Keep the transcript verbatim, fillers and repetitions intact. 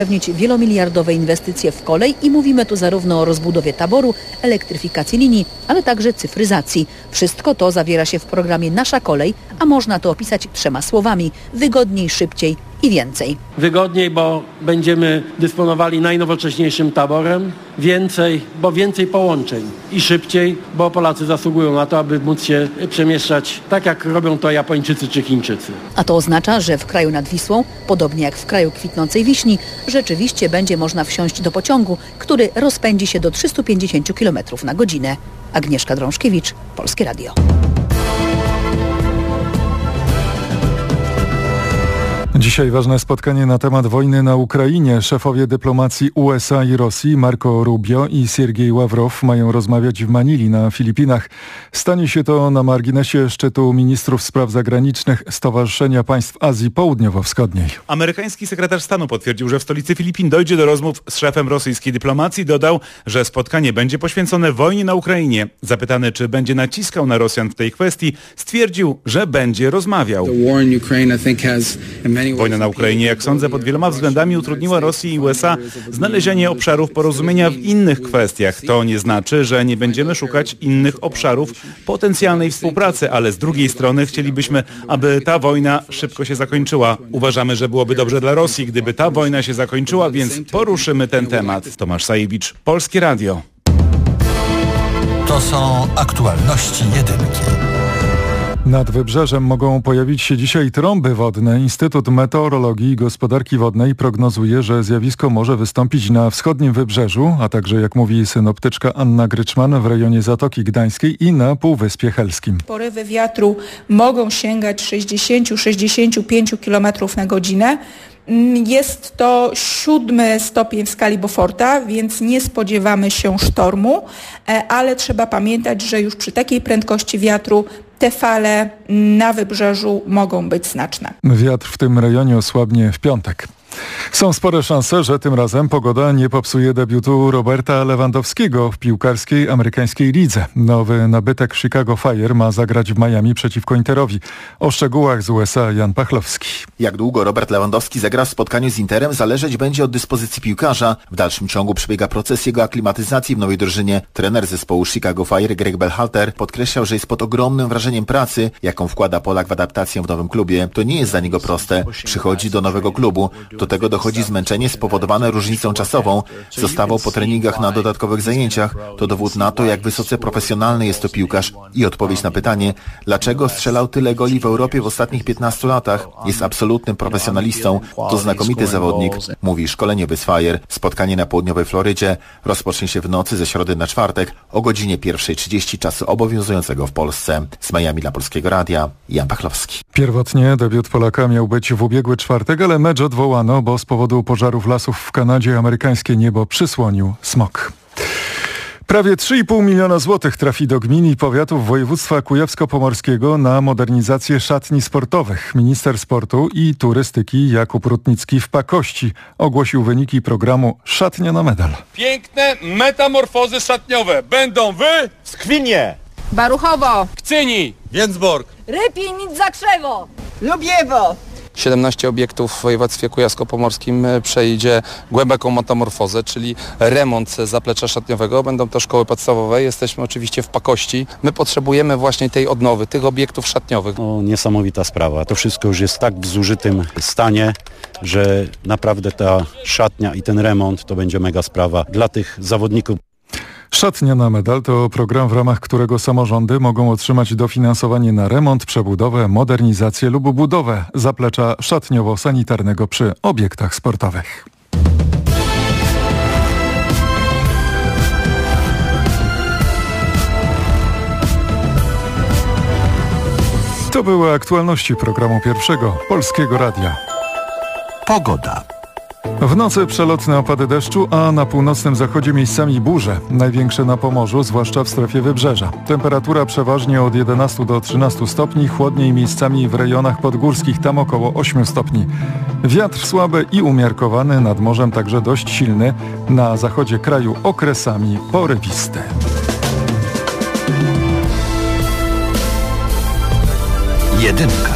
Zapewnić wielomiliardowe inwestycje w kolej i mówimy tu zarówno o rozbudowie taboru, elektryfikacji linii, ale także cyfryzacji. Wszystko to zawiera się w programie Nasza Kolej, a można to opisać trzema słowami: wygodniej, szybciej i więcej. Wygodniej, bo będziemy dysponowali najnowocześniejszym taborem, więcej, bo więcej połączeń i szybciej, bo Polacy zasługują na to, aby móc się przemieszczać tak, jak robią to Japończycy czy Chińczycy. A to oznacza, że w kraju nad Wisłą, podobnie jak w kraju kwitnącej wiśni, rzeczywiście będzie można wsiąść do pociągu, który rozpędzi się do trzystu pięćdziesięciu kilometrów na godzinę. Agnieszka Drążkiewicz, Polskie Radio. Dzisiaj ważne spotkanie na temat wojny na Ukrainie. Szefowie dyplomacji U S A i Rosji Marco Rubio i Siergiej Ławrow mają rozmawiać w Manili na Filipinach. Stanie się to na marginesie szczytu ministrów spraw zagranicznych Stowarzyszenia Państw Azji Południowo-Wschodniej. Amerykański sekretarz stanu potwierdził, że w stolicy Filipin dojdzie do rozmów z szefem rosyjskiej dyplomacji. Dodał, że spotkanie będzie poświęcone wojnie na Ukrainie. Zapytany, czy będzie naciskał na Rosjan w tej kwestii, stwierdził, że będzie rozmawiał. Wojna na Ukrainie, jak sądzę, pod wieloma względami utrudniła Rosji i U S A znalezienie obszarów porozumienia w innych kwestiach. To nie znaczy, że nie będziemy szukać innych obszarów potencjalnej współpracy, ale z drugiej strony chcielibyśmy, aby ta wojna szybko się zakończyła. Uważamy, że byłoby dobrze dla Rosji, gdyby ta wojna się zakończyła, więc poruszymy ten temat. Tomasz Sajewicz, Polskie Radio. To są aktualności jedynki. Nad wybrzeżem mogą pojawić się dzisiaj trąby wodne. Instytut Meteorologii i Gospodarki Wodnej prognozuje, że zjawisko może wystąpić na wschodnim wybrzeżu, a także, jak mówi synoptyczka Anna Gryczman, w rejonie Zatoki Gdańskiej i na Półwyspie Helskim. Porywy wiatru mogą sięgać sześćdziesiąt do sześćdziesięciu pięciu kilometrów na godzinę. Jest to siódmy stopień w skali Beauforta, więc nie spodziewamy się sztormu, ale trzeba pamiętać, że już przy takiej prędkości wiatru te fale na wybrzeżu mogą być znaczne. Wiatr w tym rejonie osłabnie w piątek. Są spore szanse, że tym razem pogoda nie popsuje debiutu Roberta Lewandowskiego w piłkarskiej amerykańskiej lidze. Nowy nabytek Chicago Fire ma zagrać w Miami przeciwko Interowi. O szczegółach z U S A Jan Pachlowski. Jak długo Robert Lewandowski zagra w spotkaniu z Interem, zależeć będzie od dyspozycji piłkarza. W dalszym ciągu przebiega proces jego aklimatyzacji w nowej drużynie. Trener zespołu Chicago Fire Greg Berhalter podkreślał, że jest pod ogromnym wrażeniem pracy, jaką wkłada Polak w adaptację w nowym klubie. To nie jest dla niego proste. Przychodzi do nowego klubu. Do tego dochodzi zmęczenie spowodowane różnicą czasową. Zostawał po treningach na dodatkowych zajęciach. To dowód na to, jak wysoce profesjonalny jest to piłkarz. I odpowiedź na pytanie, dlaczego strzelał tyle goli w Europie w ostatnich piętnastu latach. Jest absolutnym profesjonalistą. To znakomity zawodnik, mówi szkoleniowy z Fire. Spotkanie na południowej Florydzie rozpocznie się w nocy ze środy na czwartek o godzinie pierwszej trzydzieści czasu obowiązującego w Polsce. Z Miami dla Polskiego Radia, Jan Pachlowski. Pierwotnie debiut Polaka miał być w ubiegły czwartek, ale mecz odwołano, bo z powodu pożarów lasów w Kanadzie amerykańskie niebo przysłonił smog. Prawie trzy i pół miliona złotych trafi do gmin i powiatów województwa kujawsko-pomorskiego na modernizację szatni sportowych. Minister sportu i turystyki Jakub Rutnicki w Pakości ogłosił wyniki programu Szatnia na medal. Piękne metamorfozy szatniowe będą w Skwinie, Baruchowo, Kcyni, Więcbork, Rypin, nic za krzewo, Lubiewo. siedemnaście obiektów w województwie kujawsko-pomorskim przejdzie głęboką metamorfozę, czyli remont zaplecza szatniowego. Będą to szkoły podstawowe. Jesteśmy oczywiście w Pakości. My potrzebujemy właśnie tej odnowy, tych obiektów szatniowych. No, niesamowita sprawa. To wszystko już jest tak w zużytym stanie, że naprawdę ta szatnia i ten remont to będzie mega sprawa dla tych zawodników. Szatnia na medal to program, w ramach którego samorządy mogą otrzymać dofinansowanie na remont, przebudowę, modernizację lub budowę zaplecza szatniowo-sanitarnego przy obiektach sportowych. To były aktualności programu pierwszego Polskiego Radia. Pogoda. W nocy przelotne opady deszczu, a na północnym zachodzie miejscami burze. Największe na Pomorzu, zwłaszcza w strefie wybrzeża. Temperatura przeważnie od jedenastu do trzynastu stopni, chłodniej miejscami w rejonach podgórskich, tam około ośmiu stopni. Wiatr słaby i umiarkowany, nad morzem także dość silny. Na zachodzie kraju okresami porywisty. Jedynka.